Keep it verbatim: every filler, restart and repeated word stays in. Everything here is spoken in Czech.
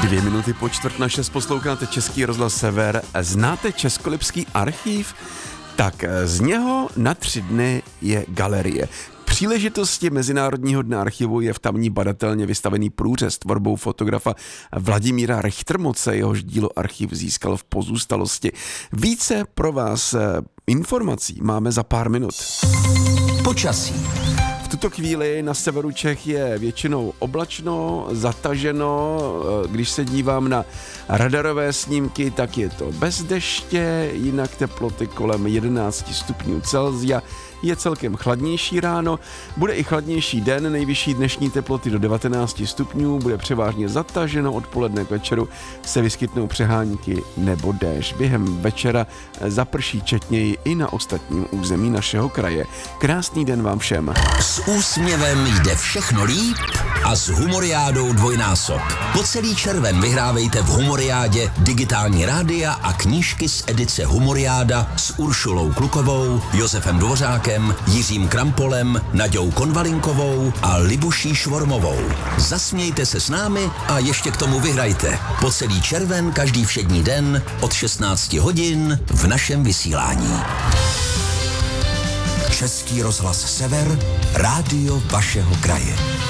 Dvě minuty po čtvrt na šest posloucháte Český rozhlas Sever. Znáte Českolipský archív? Tak z něho na tři dny je galerie. Příležitosti Mezinárodního dne archivu je v tamní badatelně vystavený průřez tvorbou fotografa Vladimíra Richtermoce, jehož dílo archiv získal v pozůstalosti. Více pro vás informací máme za pár minut. Počasí. V tuto chvíli na severu Čech je většinou oblačno, zataženo. Když se dívám na radarové snímky, tak je to bez deště, jinak teploty kolem jedenáct stupňů Celsia. Je celkem chladnější ráno, bude i chladnější den, nejvyšší dnešní teploty do devatenáct stupňů, bude převážně zataženo, odpoledne k večeru se vyskytnou přehánky nebo déšť. Během večera zaprší četněji i na ostatním území našeho kraje. Krásný den vám všem. S úsměvem jde všechno líp a s Humoriádou dvojnásob. Po celý červen vyhrávejte v Humoriádě digitální rádia a knížky z edice Humoriáda s Uršulou Klukovou, Josefem Dvořákem, Jiřím Krampolem, Naďou Konvalinkovou a Libuší Švormovou. Zasmějte se s námi a ještě k tomu vyhrajte. Po celý červen každý všední den od šestnáct hodin v našem vysílání. Český rozhlas Sever, rádio vašeho kraje.